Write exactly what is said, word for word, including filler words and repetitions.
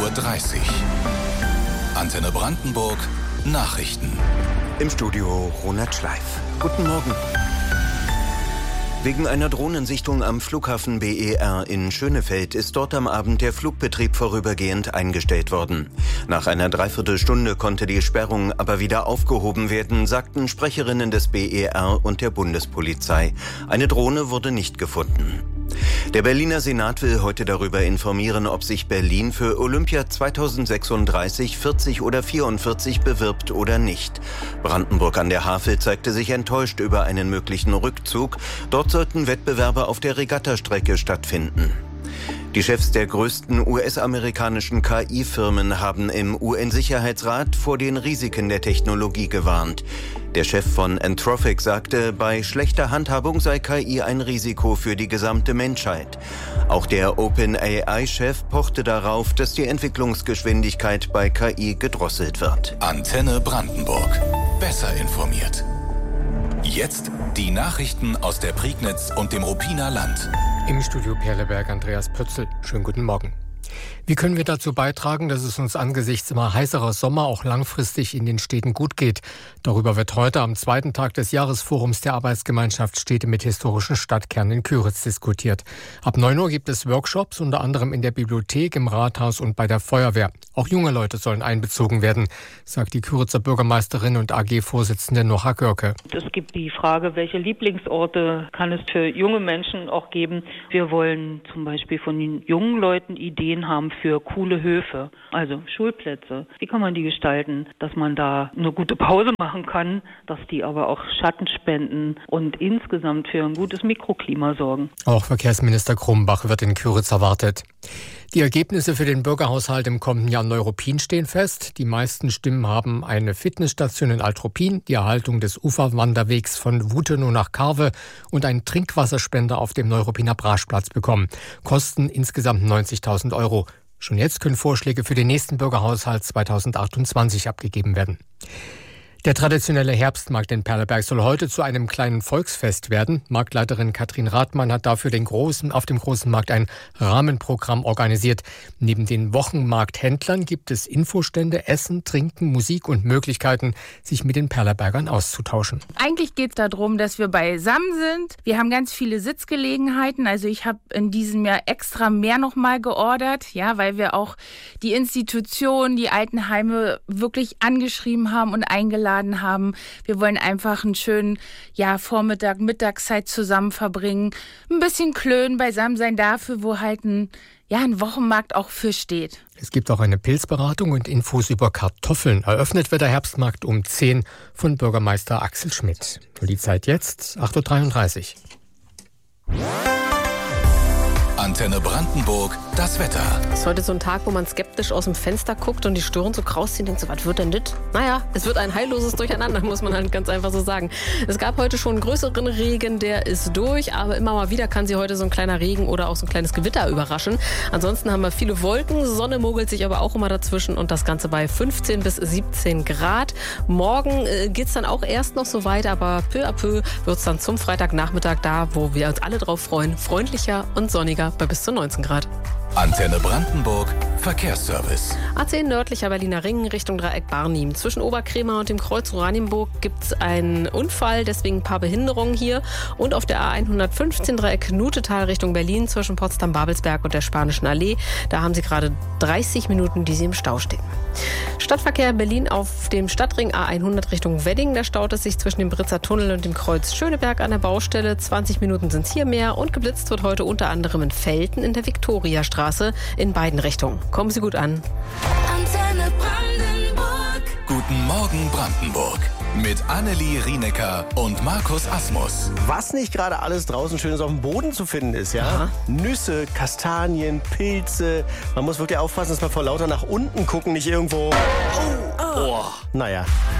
Uhr dreißig. Antenne Brandenburg, Nachrichten. Im Studio Ronald Schleif. Guten Morgen. Wegen einer Drohnensichtung am Flughafen B E R in Schönefeld ist dort am Abend der Flugbetrieb vorübergehend eingestellt worden. Nach einer Dreiviertelstunde konnte die Sperrung aber wieder aufgehoben werden, sagten Sprecherinnen des B E R und der Bundespolizei. Eine Drohne wurde nicht gefunden. Der Berliner Senat will heute darüber informieren, ob sich Berlin für Olympia zweitausendsechsunddreißig, vierzig oder vierundvierzig bewirbt oder nicht. Brandenburg an der Havel zeigte sich enttäuscht über einen möglichen Rückzug. Dort sollten Wettbewerbe auf der Regattastrecke stattfinden. Die Chefs der größten U S-amerikanischen K I-Firmen haben im U N-Sicherheitsrat vor den Risiken der Technologie gewarnt. Der Chef von Anthropic sagte, bei schlechter Handhabung sei K I ein Risiko für die gesamte Menschheit. Auch der OpenAI-Chef pochte darauf, dass die Entwicklungsgeschwindigkeit bei K I gedrosselt wird. Antenne Brandenburg. Besser informiert. Jetzt die Nachrichten aus der Prignitz und dem Ruppiner Land. Im Studio Perleberg Andreas Pötzl. Schönen guten Morgen. Wie können wir dazu beitragen, dass es uns angesichts immer heißerer Sommer auch langfristig in den Städten gut geht? Darüber wird heute am zweiten Tag des Jahresforums der Arbeitsgemeinschaft Städte mit historischen Stadtkernen in Kyritz diskutiert. Ab neun Uhr gibt es Workshops, unter anderem in der Bibliothek, im Rathaus und bei der Feuerwehr. Auch junge Leute sollen einbezogen werden, sagt die Kyritzer Bürgermeisterin und A G-Vorsitzende Nora Görke. Es gibt die Frage, welche Lieblingsorte kann es für junge Menschen auch geben. Wir wollen zum Beispiel von den jungen Leuten Ideen haben für coole Höfe, also Schulplätze. Wie kann man die gestalten, dass man da eine gute Pause machen kann, dass die aber auch Schatten spenden und insgesamt für ein gutes Mikroklima sorgen. Auch Verkehrsminister Krumbach wird in Kyritz erwartet. Die Ergebnisse für den Bürgerhaushalt im kommenden Jahr in Neuruppin stehen fest. Die meisten Stimmen haben eine Fitnessstation in Alt-Ruppin, die Erhaltung des Uferwanderwegs von Wutenow nach Karwe und einen Trinkwasserspender auf dem Neuruppiner Braschplatz bekommen. Kosten insgesamt neunzigtausend Euro. Schon jetzt können Vorschläge für den nächsten Bürgerhaushalt zweitausendachtundzwanzig abgegeben werden. Der traditionelle Herbstmarkt in Perleberg soll heute zu einem kleinen Volksfest werden. Marktleiterin Katrin Rathmann hat dafür den großen, auf dem großen Markt ein Rahmenprogramm organisiert. Neben den Wochenmarkthändlern gibt es Infostände, Essen, Trinken, Musik und Möglichkeiten, sich mit den Perlebergern auszutauschen. Eigentlich geht es darum, dass wir beisammen sind. Wir haben ganz viele Sitzgelegenheiten. Also ich habe in diesem Jahr extra mehr nochmal geordert, ja, weil wir auch die Institutionen, die Altenheime wirklich angeschrieben haben und eingeladen haben. Wir wollen einfach einen schönen ja, Vormittag, Mittagszeit zusammen verbringen. Ein bisschen klönen, beisammen sein dafür, wo halt ein, ja, ein Wochenmarkt auch für steht. Es gibt auch eine Pilzberatung und Infos über Kartoffeln. Eröffnet wird der Herbstmarkt um zehn von Bürgermeister Axel Schmidt. Für die Zeit jetzt acht Uhr dreiunddreißig. Antenne Brandenburg, das Wetter. Es ist heute so ein Tag, wo man skeptisch aus dem Fenster guckt und die Stirn so kraus zieht und denkt so, was wird denn das? Naja, es wird ein heilloses Durcheinander, muss man halt ganz einfach so sagen. Es gab heute schon größeren Regen, der ist durch, aber immer mal wieder kann sie heute so ein kleiner Regen oder auch so ein kleines Gewitter überraschen. Ansonsten haben wir viele Wolken, Sonne mogelt sich aber auch immer dazwischen und das Ganze bei fünfzehn bis siebzehn Grad. Morgen äh, geht es dann auch erst noch so weit, aber peu à peu wird es dann zum Freitagnachmittag da, wo wir uns alle drauf freuen, freundlicher und sonniger bei bis zu neunzehn Grad. Antenne Brandenburg, Verkehrsservice. A zehn nördlicher Berliner Ring Richtung Dreieck Barnim. Zwischen Oberkrämer und dem Kreuz Oranienburg gibt es einen Unfall, deswegen ein paar Behinderungen hier. Und auf der A hundertfünfzehn Dreieck Nutetal Richtung Berlin zwischen Potsdam-Babelsberg und der Spanischen Allee. Da haben Sie gerade dreißig Minuten, die Sie im Stau stehen. Stadtverkehr Berlin auf dem Stadtring A hundert Richtung Wedding. Da staut es sich zwischen dem Britzer Tunnel und dem Kreuz Schöneberg an der Baustelle. zwanzig Minuten sind es hier mehr. Und geblitzt wird heute unter anderem in Velten in der Viktoriastraße in beiden Richtungen. Kommen Sie gut an. Antenne Brandenburg. Guten Morgen Brandenburg. Mit Annelie Rienecker und Markus Asmus. Was nicht gerade alles draußen Schönes auf dem Boden zu finden ist, ja? Aha. Nüsse, Kastanien, Pilze. Man muss wirklich aufpassen, dass man vor lauter nach unten gucken nicht irgendwo... Oh, oh. Oh. Naja.